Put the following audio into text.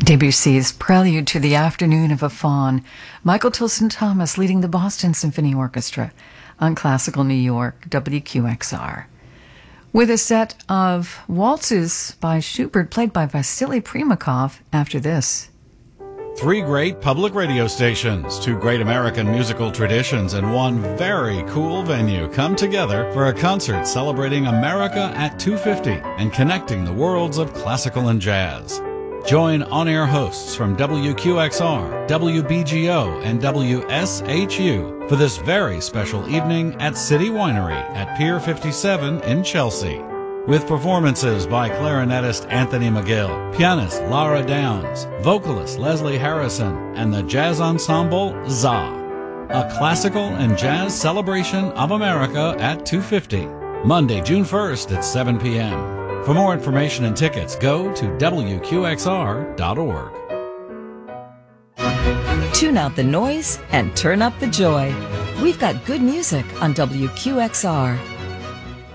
Debussy's Prelude to the Afternoon of a Faun. Michael Tilson Thomas leading the Boston Symphony Orchestra on Classical New York, WQXR. With a set of waltzes by Schubert played by Vasily Primakov after this. Three great public radio stations, two great American musical traditions, and one very cool venue come together for a concert celebrating America at 250 and connecting the worlds of classical and jazz. Join on-air hosts from WQXR, WBGO, and WSHU for this very special evening at City Winery at Pier 57 in Chelsea. With performances by clarinetist Anthony McGill, pianist Lara Downs, vocalist Leslie Harrison, and the jazz ensemble ZA. A classical and jazz celebration of America at 250, Monday, June 1st at 7 p.m. For more information and tickets, go to WQXR.org. Tune out the noise and turn up the joy. We've got good music on WQXR.